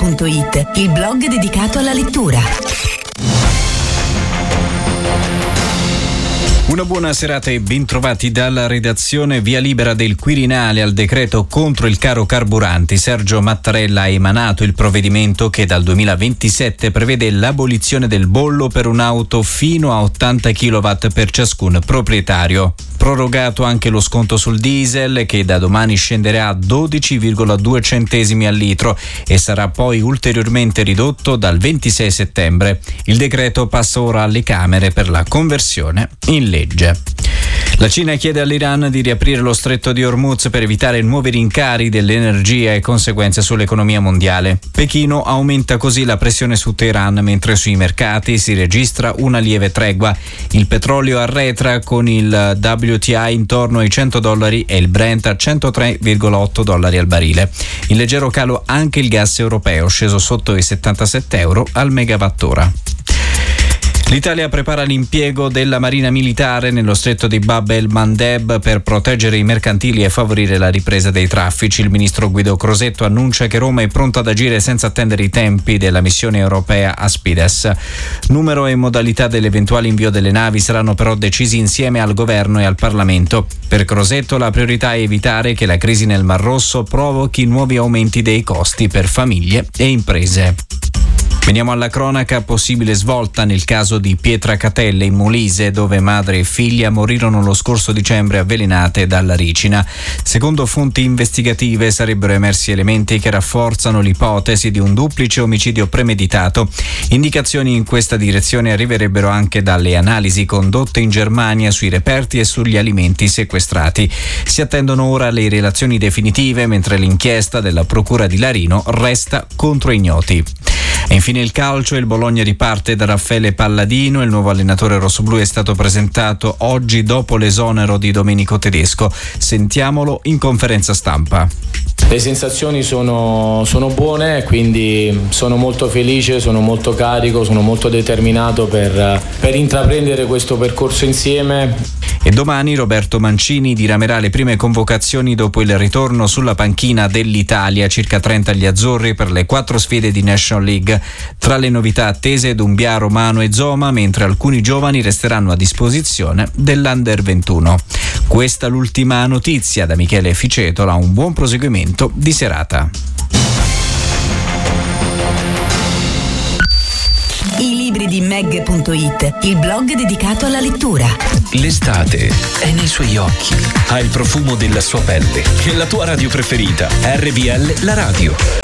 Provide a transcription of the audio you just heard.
meg.it, il blog dedicato alla lettura. Una buona serata e bentrovati dalla redazione. Via libera del Quirinale al decreto contro il caro carburanti. Sergio Mattarella ha emanato il provvedimento che dal 2027 prevede l'abolizione del bollo per un'auto fino a 80 kW per ciascun proprietario. Prorogato anche lo sconto sul diesel, che da domani scenderà a 12,2 centesimi al litro e sarà poi ulteriormente ridotto dal 26 settembre. Il decreto passa ora alle Camere per la conversione in legge. La Cina chiede all'Iran di riaprire lo stretto di Hormuz per evitare nuovi rincari dell'energia e conseguenze sull'economia mondiale. Pechino aumenta così la pressione su Teheran, mentre sui mercati si registra una lieve tregua. Il petrolio arretra con il WTI intorno ai $100 e il Brent a $103,8 al barile. In leggero calo anche il gas europeo, sceso sotto i €77 al megawattora. L'Italia prepara l'impiego della Marina Militare nello stretto di Bab el-Mandeb per proteggere i mercantili e favorire la ripresa dei traffici. Il ministro Guido Crosetto annuncia che Roma è pronta ad agire senza attendere i tempi della missione europea Aspides. Numero e modalità dell'eventuale invio delle navi saranno però decisi insieme al governo e al Parlamento. Per Crosetto la priorità è evitare che la crisi nel Mar Rosso provochi nuovi aumenti dei costi per famiglie e imprese. Veniamo alla cronaca. Possibile svolta nel caso di Pietra Catelle in Molise, dove madre e figlia morirono lo scorso dicembre avvelenate dalla ricina. Secondo fonti investigative sarebbero emersi elementi che rafforzano l'ipotesi di un duplice omicidio premeditato. Indicazioni in questa direzione arriverebbero anche dalle analisi condotte in Germania sui reperti e sugli alimenti sequestrati. Si attendono ora le relazioni definitive, mentre l'inchiesta della Procura di Larino resta contro ignoti. E infine il calcio. Il Bologna riparte da Raffaele Palladino. Il nuovo allenatore rossoblù è stato presentato oggi dopo l'esonero di Domenico Tedesco. Sentiamolo in conferenza stampa. Le sensazioni sono buone, quindi sono molto felice, sono molto carico, sono molto determinato per intraprendere questo percorso insieme. E domani Roberto Mancini diramerà le prime convocazioni dopo il ritorno sulla panchina dell'Italia, circa 30 gli azzurri per le 4 sfide di National League. Tra le novità attese Dumbia, Romano e Zoma, mentre alcuni giovani resteranno a disposizione dell'Under 21. Questa l'ultima notizia. Da Michele Ficetola un buon proseguimento di serata. I libri di meg.it, il blog dedicato alla lettura. L'estate è nei suoi occhi, ha il profumo della sua pelle e la tua radio preferita, RVL la radio.